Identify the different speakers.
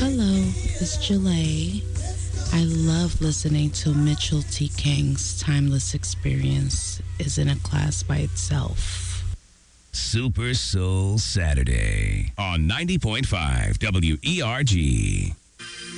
Speaker 1: Hello, it's Jalea. I love listening to Mitchell T. King's Timeless Experience is in a class by itself.
Speaker 2: Super Soul Saturday on 90.5 WERG.